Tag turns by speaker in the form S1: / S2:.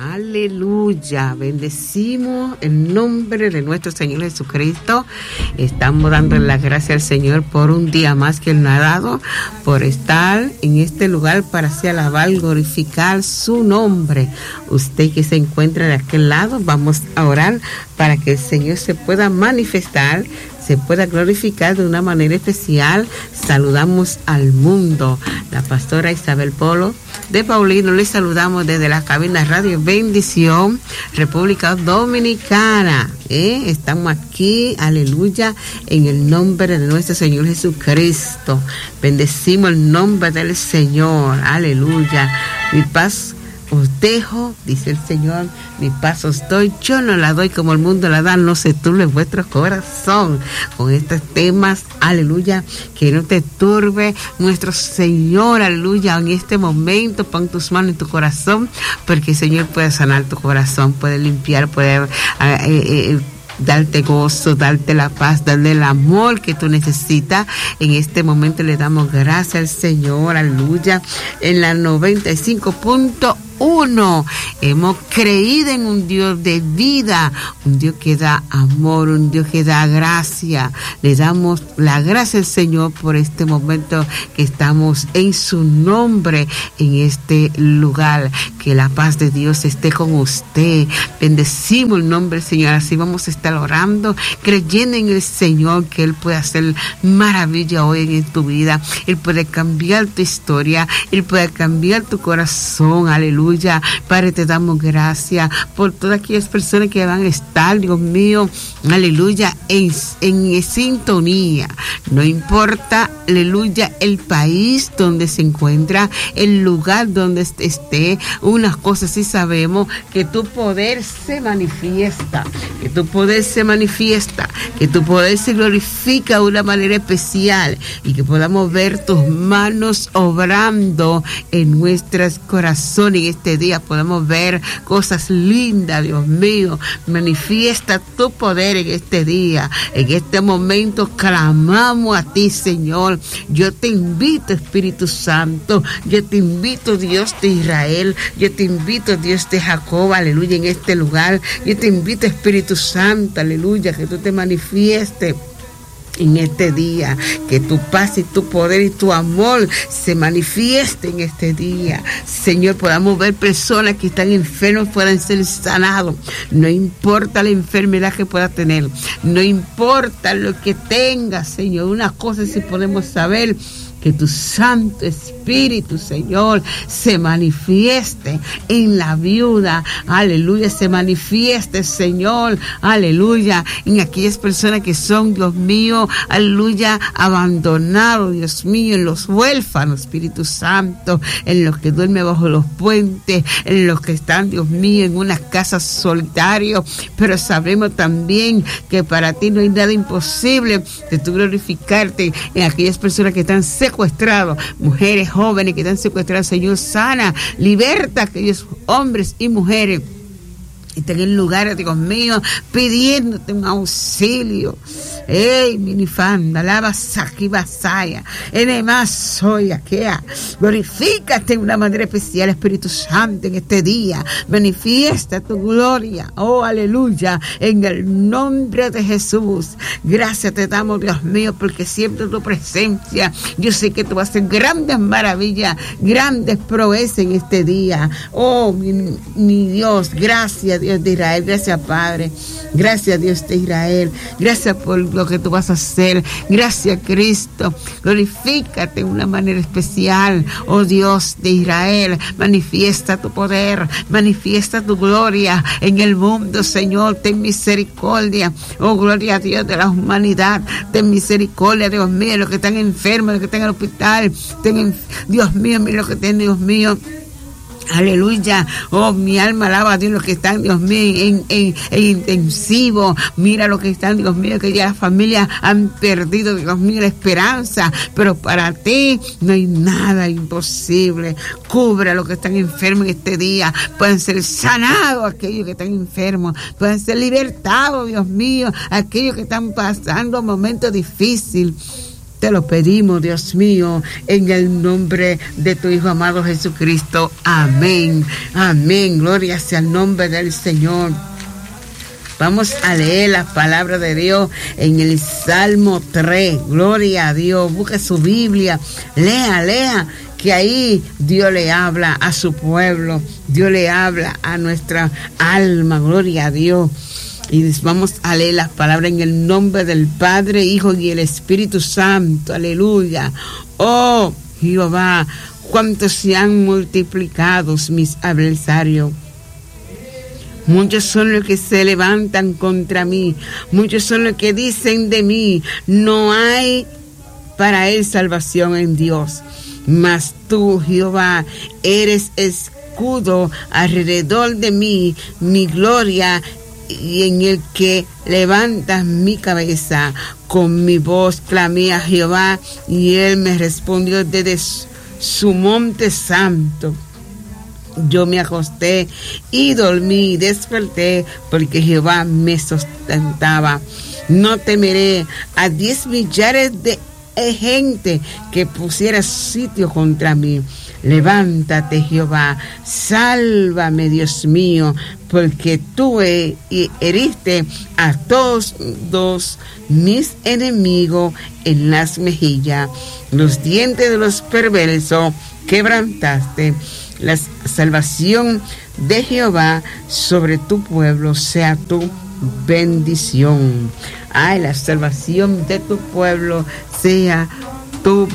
S1: Aleluya, bendecimos el nombre de nuestro Señor Jesucristo. Estamos dando las gracias al Señor por un día más que Él nos ha dado, por estar en este lugar para así alabar, glorificar su nombre. Usted que se encuentra de aquel lado, vamos a orar para que el Señor se pueda manifestar, se pueda glorificar de una manera especial. Saludamos al mundo. La pastora Isabel Polo de Paulino, les saludamos desde la cabina Radio Bendición, República Dominicana. Estamos aquí, aleluya, en el nombre de nuestro Señor Jesucristo. Bendecimos el nombre del Señor, aleluya. Mi paz os dejo, dice el Señor, mi paz os doy, yo no la doy como el mundo la da, no se turbe vuestro corazón con estos temas, aleluya, que no te turbe nuestro Señor, aleluya, en este momento pon tus manos en tu corazón, porque el Señor puede sanar tu corazón, puede limpiar, puede darte gozo, darte la paz, darle el amor que tú necesitas. En este momento le damos gracias al Señor, aleluya, en la 95.1. Hemos creído en un Dios de vida, un Dios que da amor, un Dios que da gracia. Le damos la gracia al Señor por este momento que estamos en su nombre, en este lugar. Que la paz de Dios esté con usted. Bendecimos el nombre del Señor. Así vamos a estar orando, creyendo en el Señor, que Él puede hacer maravilla hoy en tu vida. Él puede cambiar tu historia, Él puede cambiar tu corazón, aleluya. Padre, te damos gracias por todas aquellas personas que van a estar, Dios mío, aleluya, en sintonía. No importa, aleluya, el país donde se encuentra, el lugar donde esté, unas cosas sí sabemos, que tu poder se manifiesta, que tu poder se manifiesta, que tu poder se glorifica de una manera especial y que podamos ver tus manos obrando en nuestros corazones. Este día podemos ver cosas lindas, Dios mío. Manifiesta tu poder en este día. En este momento clamamos a ti, Señor. Yo te invito, Espíritu Santo. Yo te invito, Dios de Israel. Yo te invito, Dios de Jacob, aleluya, en este lugar. Yo te invito, Espíritu Santo, aleluya, que tú te manifiestes en este día, que tu paz y tu poder y tu amor se manifiesten en este día. Señor, podamos ver personas que están enfermas puedan ser sanados. No importa la enfermedad que pueda tener, no importa lo que tenga, Señor. Una cosa sí podemos saber, que tu Santo Espíritu, Señor, se manifieste en la viuda, aleluya, se manifieste, Señor, aleluya, en aquellas personas que son, Dios mío, aleluya, abandonados, Dios mío, en los huérfanos, Espíritu Santo, en los que duermen bajo los puentes, en los que están, Dios mío, en unas casas solitarios, pero sabemos también que para ti no hay nada imposible de tú glorificarte en aquellas personas que están secuestrados, mujeres jóvenes que están secuestradas. Señor, sana, liberta a aquellos hombres y mujeres están en lugares, Dios mío, pidiéndote un auxilio. Ey, minifanda, lava saki basaya, enemás soy aquea. Glorifícate de una manera especial, Espíritu Santo, en este día. Manifiesta tu gloria, oh aleluya, en el nombre de Jesús. Gracias te damos, Dios mío, porque siempre tu presencia. Yo sé que tú vas a hacer grandes maravillas, grandes proezas en este día. Oh, mi Dios, gracias, Dios de Israel, gracias Padre, gracias Dios de Israel, gracias por lo que tú vas a hacer, gracias Cristo, glorifícate de una manera especial, oh Dios de Israel, manifiesta tu poder, manifiesta tu gloria en el mundo, Señor, ten misericordia, oh gloria a Dios de la humanidad, ten misericordia, Dios mío, los que están enfermos, los que están en el hospital, Dios mío, mira lo que tienen, Dios mío. Aleluya, oh mi alma alaba a Dios, los que están, Dios mío, en intensivo. Mira los que están, Dios mío, que ya las familias han perdido, Dios mío, la esperanza, pero para ti no hay nada imposible. Cubre a los que están enfermos en este día, pueden ser sanados aquellos que están enfermos, pueden ser libertados, Dios mío, aquellos que están pasando momentos difíciles. Te lo pedimos, Dios mío, en el nombre de tu Hijo amado Jesucristo. Amén. Amén. Gloria sea el nombre del Señor. Vamos a leer la palabra de Dios en el Salmo 3. Gloria a Dios. Busca su Biblia. Lea. Que ahí Dios le habla a su pueblo. Dios le habla a nuestra alma. Gloria a Dios. Y vamos a leer las palabras en el nombre del Padre, Hijo y el Espíritu Santo. Aleluya. Oh, Jehová, cuántos se han multiplicado mis adversarios. Muchos son los que se levantan contra mí. Muchos son los que dicen de mí, no hay para él salvación en Dios. Mas tú, Jehová, eres escudo alrededor de mí, mi gloria, y en el que levantas mi cabeza. Con mi voz clamé a Jehová, y él me respondió desde su monte santo. Yo me acosté y dormí y desperté, porque Jehová me sustentaba. No temeré a 10 millares de gente que pusiera sitio contra mí. Levántate, Jehová, sálvame, Dios mío, porque tú heriste a todos mis enemigos en las mejillas. Los dientes de los perversos quebrantaste. La salvación de Jehová sobre tu pueblo sea tu bendición. Ay, la salvación de tu pueblo sea tu